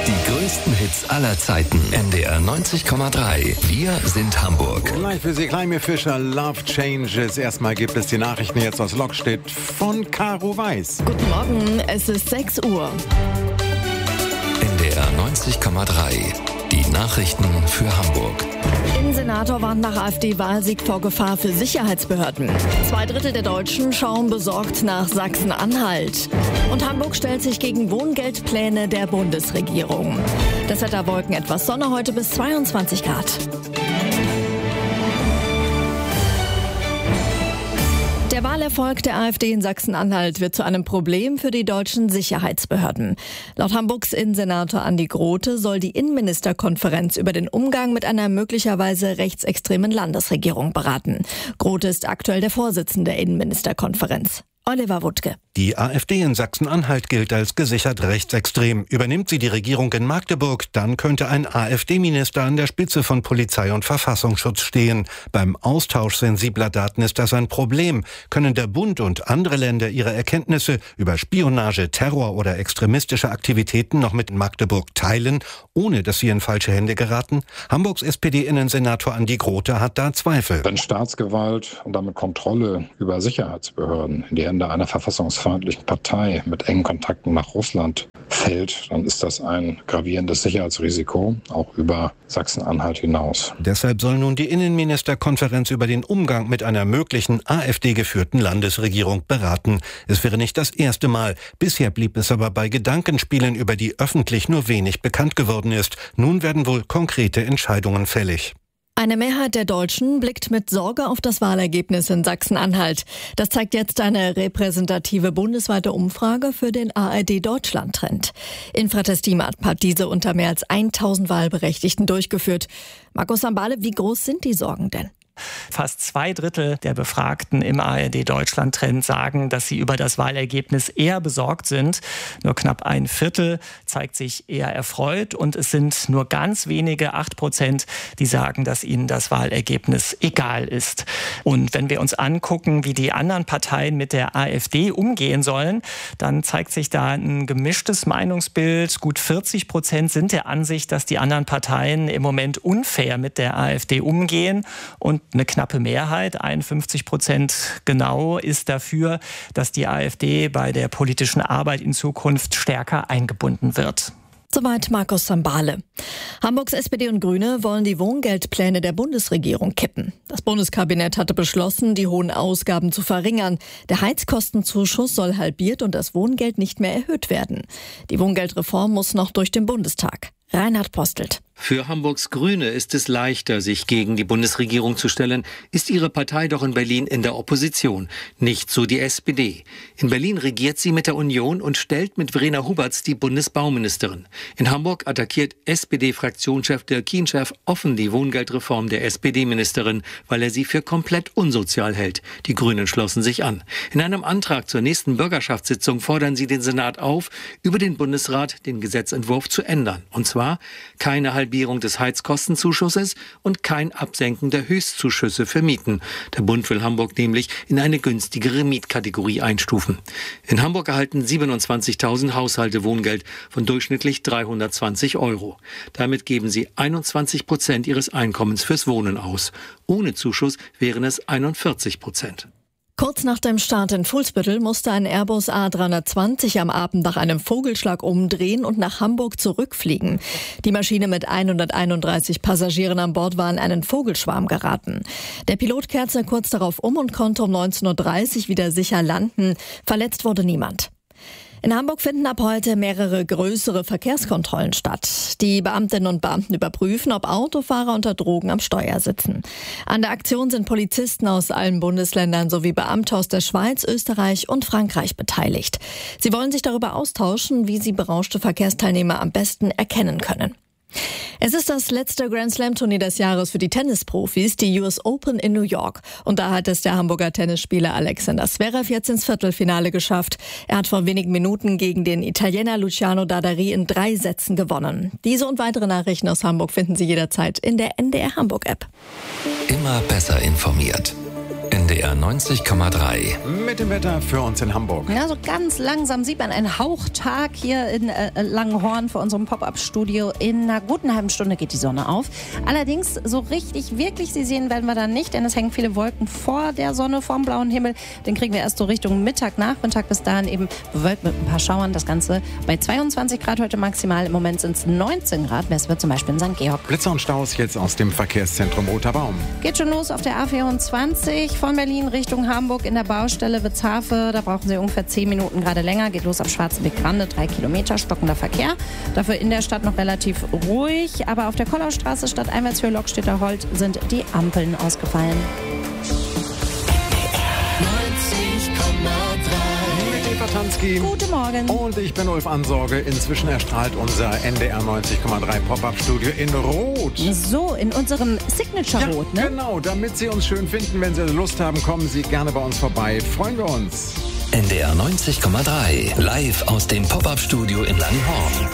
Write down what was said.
Die größten Hits aller Zeiten. NDR 90,3. Wir sind Hamburg. Gleich für Sie Kleine Fischer, Love Changes. Erstmal gibt es die Nachrichten jetzt aus Lockstedt von Caro Weiß. Guten Morgen, es ist 6 Uhr. NDR 90,3. Die Nachrichten für Hamburg. Innensenator warnt nach AfD-Wahlsieg vor Gefahr für Sicherheitsbehörden. 2/3 der Deutschen schauen besorgt nach Sachsen-Anhalt. Und Hamburg stellt sich gegen Wohngeldpläne der Bundesregierung. Das Wetter: Wolken, etwas Sonne, heute bis 22 Grad. Der Wahlerfolg der AfD in Sachsen-Anhalt wird zu einem Problem für die deutschen Sicherheitsbehörden. Laut Hamburgs Innensenator Andi Grote soll die Innenministerkonferenz über den Umgang mit einer möglicherweise rechtsextremen Landesregierung beraten. Grote ist aktuell der Vorsitzende der Innenministerkonferenz. Oliver Wuttke. Die AfD in Sachsen-Anhalt gilt als gesichert rechtsextrem. Übernimmt sie die Regierung in Magdeburg, dann könnte ein AfD-Minister an der Spitze von Polizei und Verfassungsschutz stehen. Beim Austausch sensibler Daten ist das ein Problem. Können der Bund und andere Länder ihre Erkenntnisse über Spionage, Terror oder extremistische Aktivitäten noch mit Magdeburg teilen, ohne dass sie in falsche Hände geraten? Hamburgs SPD-Innensenator Andi Grote hat da Zweifel. Wenn Staatsgewalt und damit Kontrolle über Sicherheitsbehörden in die Hände einer verfassungsfeindlichen Partei mit engen Kontakten nach Russland fällt, dann ist das ein gravierendes Sicherheitsrisiko, auch über Sachsen-Anhalt hinaus. Deshalb soll nun die Innenministerkonferenz über den Umgang mit einer möglichen AfD-geführten Landesregierung beraten. Es wäre nicht das erste Mal. Bisher blieb es aber bei Gedankenspielen, über die öffentlich nur wenig bekannt geworden ist. Nun werden wohl konkrete Entscheidungen fällig. Eine Mehrheit der Deutschen blickt mit Sorge auf das Wahlergebnis in Sachsen-Anhalt. Das zeigt jetzt eine repräsentative bundesweite Umfrage für den ARD-Deutschland-Trend. Infratestimat hat diese unter mehr als 1000 Wahlberechtigten durchgeführt. Markus Sambale, wie groß sind die Sorgen denn? Fast 2/3 der Befragten im ARD-Deutschland-Trend sagen, dass sie über das Wahlergebnis eher besorgt sind. Nur knapp 1/4 zeigt sich eher erfreut und es sind nur ganz wenige 8%, die sagen, dass ihnen das Wahlergebnis egal ist. Und wenn wir uns angucken, wie die anderen Parteien mit der AfD umgehen sollen, dann zeigt sich da ein gemischtes Meinungsbild. Gut 40% sind der Ansicht, dass die anderen Parteien im Moment unfair mit der AfD umgehen, und eine knappe Mehrheit, 51% genau, ist dafür, dass die AfD bei der politischen Arbeit in Zukunft stärker eingebunden wird. Soweit Markus Sambale. Hamburgs SPD und Grüne wollen die Wohngeldpläne der Bundesregierung kippen. Das Bundeskabinett hatte beschlossen, die hohen Ausgaben zu verringern. Der Heizkostenzuschuss soll halbiert und das Wohngeld nicht mehr erhöht werden. Die Wohngeldreform muss noch durch den Bundestag. Reinhard Postelt. Für Hamburgs Grüne ist es leichter, sich gegen die Bundesregierung zu stellen, ist ihre Partei doch in Berlin in der Opposition. Nicht so die SPD. In Berlin regiert sie mit der Union und stellt mit Verena Huberts die Bundesbauministerin. In Hamburg attackiert SPD-Fraktionschef Dirk Kienchef offen die Wohngeldreform der SPD-Ministerin, weil er sie für komplett unsozial hält. Die Grünen schlossen sich an. In einem Antrag zur nächsten Bürgerschaftssitzung fordern sie den Senat auf, über den Bundesrat den Gesetzentwurf zu ändern. Und zwar keine Halbierung des Heizkostenzuschusses und kein Absenken der Höchstzuschüsse für Mieten. Der Bund will Hamburg nämlich in eine günstigere Mietkategorie einstufen. In Hamburg erhalten 27.000 Haushalte Wohngeld von durchschnittlich 320 €. Damit geben sie 21% ihres Einkommens fürs Wohnen aus. Ohne Zuschuss wären es 41%. Kurz nach dem Start in Fuhlsbüttel musste ein Airbus A320 am Abend nach einem Vogelschlag umdrehen und nach Hamburg zurückfliegen. Die Maschine mit 131 Passagieren an Bord war in einen Vogelschwarm geraten. Der Pilot kehrte kurz darauf um und konnte um 19:30 Uhr wieder sicher landen. Verletzt wurde niemand. In Hamburg finden ab heute mehrere größere Verkehrskontrollen statt. Die Beamtinnen und Beamten überprüfen, ob Autofahrer unter Drogen am Steuer sitzen. An der Aktion sind Polizisten aus allen Bundesländern sowie Beamte aus der Schweiz, Österreich und Frankreich beteiligt. Sie wollen sich darüber austauschen, wie sie berauschte Verkehrsteilnehmer am besten erkennen können. Es ist das letzte Grand-Slam-Turnier des Jahres für die Tennisprofis, die US Open in New York. Und da hat es der Hamburger Tennisspieler Alexander Zverev jetzt ins Viertelfinale geschafft. Er hat vor wenigen Minuten gegen den Italiener Luciano Dadari in 3 Sätzen gewonnen. Diese und weitere Nachrichten aus Hamburg finden Sie jederzeit in der NDR Hamburg-App. Immer besser informiert. NDR 90,3. Mit dem Wetter für uns in Hamburg. Ja, so ganz langsam sieht man einen Hauchtag hier in Langenhorn vor unserem Pop-Up-Studio. In einer guten halben Stunde geht die Sonne auf. Allerdings so richtig, wirklich sie sehen werden wir dann nicht, denn es hängen viele Wolken vor der Sonne, vorm blauen Himmel. Den kriegen wir erst so Richtung Mittag, Nachmittag, bis dahin eben bewölkt mit ein paar Schauern. Das Ganze bei 22 Grad heute maximal. Im Moment sind es 19 Grad. Es wird zum Beispiel in St. Georg. Blitzer und Staus jetzt aus dem Verkehrszentrum Roter Baum. Geht schon los auf der A24 von Berlin Richtung Hamburg in der Baustelle Witzhafe. Da brauchen Sie ungefähr 10 Minuten gerade länger. Geht los auf Schwarzenbeck-Grande, 3 Kilometer, stockender Verkehr. Dafür in der Stadt noch relativ ruhig. Aber auf der Kollaustraße Stadteinwärtshöhe Lockstädter Holt sind die Ampeln ausgefallen. Tanski. Guten Morgen. Und ich bin Ulf Ansorge. Inzwischen erstrahlt unser NDR 90,3 Pop-Up-Studio in Rot. So, in unserem Signature-Rot, ne? Genau, damit Sie uns schön finden, wenn Sie Lust haben, kommen Sie gerne bei uns vorbei. Freuen wir uns. NDR 90,3. Live aus dem Pop-Up-Studio in Langenhorn.